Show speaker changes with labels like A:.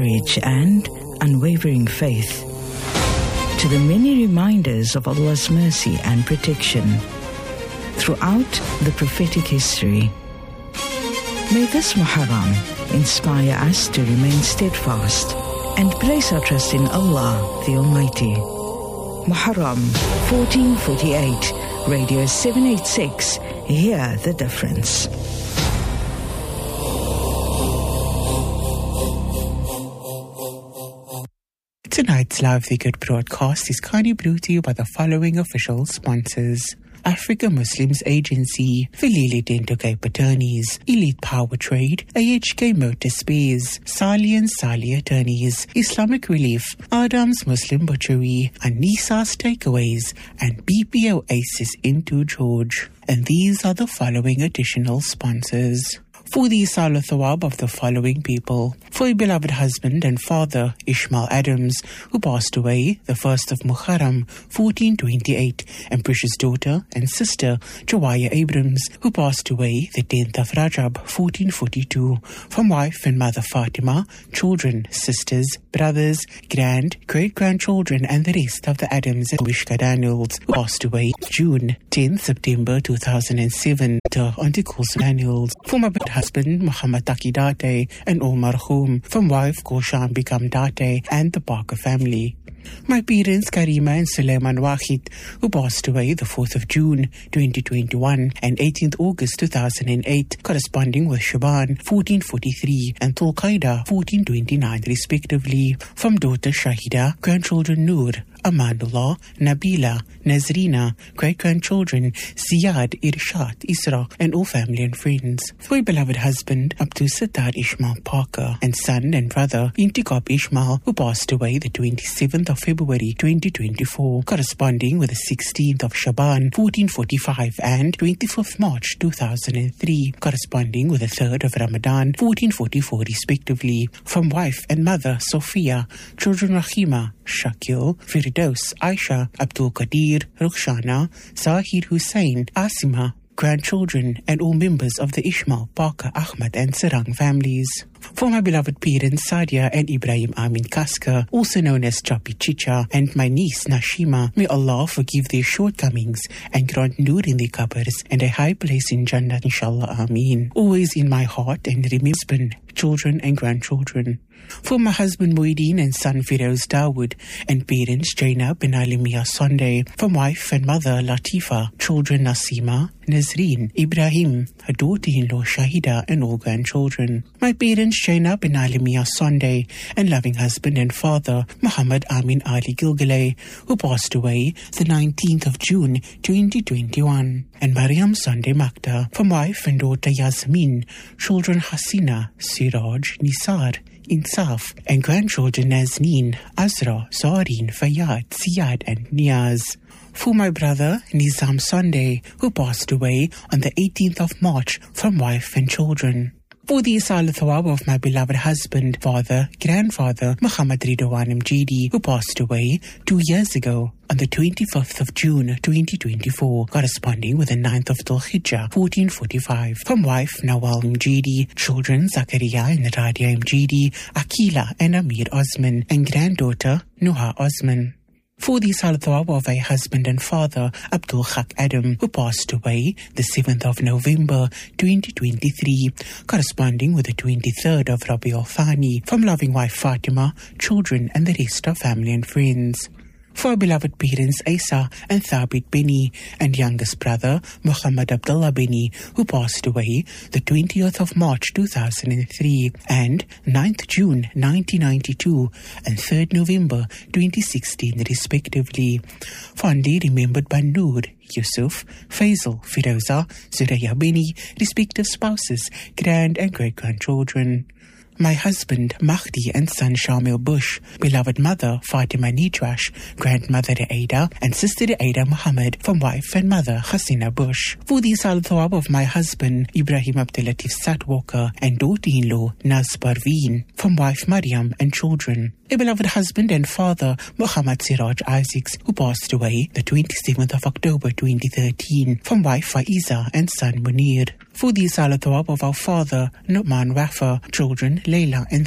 A: courage and unwavering faith, to the many reminders of Allah's mercy and protection throughout the prophetic history. May this Muharram inspire us to remain steadfast and place our trust in Allah, the Almighty. Muharram 1448, Radio 786, hear the difference.
B: Tonight's Live the Good broadcast is kindly brought to you by the following official sponsors: Africa Muslims Agency, Filili Dental Cape Attorneys, Elite Power Trade, AHK Motor Spares, Sali and Sali Attorneys, Islamic Relief, Adam's Muslim Butchery, Anisa's Takeaways, and BPO Aces into George. And these are the following additional sponsors. For the Isal Thawab of the following people: for a beloved husband and father, Ishmael Adams, who passed away the 1st of Muharram, 1428, and precious daughter and sister, Jawaya Abrams, who passed away the 10th of Rajab, 1442, from wife and mother Fatima, children, sisters, brothers, great-grandchildren, and the rest of the Adams and Wishka Daniels, who passed away June 10th, September 2007, to Auntie Coulson Daniels, for my husband Muhammad Taki Date and all marhum, from wife Gulshan Bikam Date and the Parker family. My parents Karima and Suleiman Wahid, who passed away the 4th of June 2021 and 18th August 2008, corresponding with Shaban 1443 and Tulqaida 1429 respectively, from daughter Shahida, grandchildren Noor, Amanullah, Nabila, Nazrina, great-grandchildren Ziyad, Irshad, Isra, and all family and friends. For a beloved husband, Abdul Sattar Ishmael Parker, and son and brother, Intikab Ishmael, who passed away the 27th of February 2024, corresponding with the 16th of Shaban 1445 and 25th March 2003, corresponding with the 3rd of Ramadan 1444 respectively, from wife and mother Sophia, children Rahima, Shakil, Firdaus, Aisha, Abdul Qadir, Rukhshana, Zahir Hussain, Asima, grandchildren, and all members of the Ishmael, Parker, Ahmad, and Sarang families. For my beloved parents Sadia and Ibrahim Amin Kaska, also known as Chapi Chicha, and my niece Nashima, may Allah forgive their shortcomings and grant nur in their qabrs and a high place in Jannah, inshallah, Ameen. Always in my heart and husband, children and grandchildren. For my husband Muhyiddin and son Firoz Dawood, and parents Jainab and Alimia Sunday, from wife and mother Latifa, children Nasima, Nazreen, Ibrahim, her daughter-in-law Shahida, and all grandchildren. My parents Jainab and Alimia Sunday, and loving husband and father Muhammad Amin Ali Gilgale, who passed away the 19th of June 2021, and Mariam Sunday Makta, from wife and daughter Yasmin, children Hasina, Siraj, Nisar, Insaf, and grandchildren Nazneen, Azra, Zareen, Fayyad, Ziyad, and Niaz. For my brother Nizam Sunday, who passed away on the 18th of March, from wife and children. For the Isal Thawab of my beloved husband, father, grandfather, Muhammad Ridwan Mjidi, who passed away 2 years ago on the 25th of June 2024, corresponding with the 9th of Dhul Hijjah 1445, from wife Nawal Mjidi, children Zakaria and Radia Mjidi, Akila and Amir Osman, and granddaughter Nuha Osman. For the Isal Thawab of a husband and father, Abdul Haq Adam, who passed away the 7th of November 2023, corresponding with the 23rd of Rabi al-Thani, from loving wife Fatima, children, and the rest of family and friends. For our beloved parents Isa and Thabit Bini, and youngest brother Muhammad Abdullah Bini, who passed away the 20th of March 2003 and 9th June 1992 and 3rd November 2016 respectively. Fondly remembered by Noor, Yusuf, Faisal, Firoza, Zuraya Bini, respective spouses, grand and great-grandchildren. My husband, Mahdi, and son, Shamil Bush, beloved mother, Fatima Nidrash, grandmother, Aida, and sister, Aida Muhammad, from wife and mother, Hasina Bush. For the Isal Thawab of my husband, Ibrahim Abdulatif Satwalker, and daughter-in-law, Naz Parveen, from wife, Maryam, and children. A beloved husband and father, Muhammad Siraj Isaacs, who passed away the 27th of October 2013, from wife, Faiza, and son, Munir. For the Isal Thawab of our father, Nu'man Wafa, children, Layla and